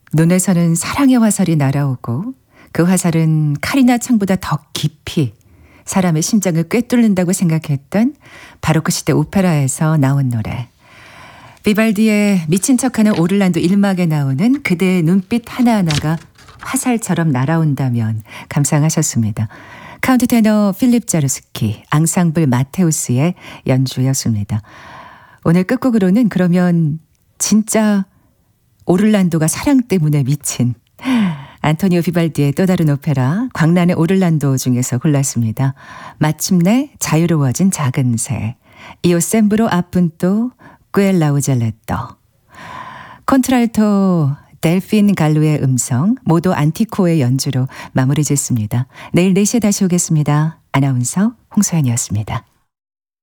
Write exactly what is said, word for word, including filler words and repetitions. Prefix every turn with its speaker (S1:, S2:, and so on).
S1: 눈에서는 사랑의 화살이 날아오고 그 화살은 칼이나 창보다 더 깊이 사람의 심장을 꿰뚫는다고 생각했던 바로크 시대 오페라에서 나온 노래. 비발디의 미친 척하는 오를란도 일 막에 나오는 그대의 눈빛 하나하나가 화살처럼 날아온다면 감상하셨습니다. 카운트 테너 필립 자루스키, 앙상블 마테우스의 연주였습니다. 오늘 끝곡으로는 그러면 진짜 오를란도가 사랑 때문에 미친 안토니오 비발디의 또 다른 오페라 광란의 오를란도 중에서 골랐습니다. 마침내 자유로워진 작은 새, 이오 셈브로 아푼토 꾸엘라우젤레토. 콘트랄토 델핀 갈로의 음성, 모도 안티코의 연주로 마무리 짓습니다. 내일 네 시에 다시 오겠습니다. 아나운서 홍소연이었습니다.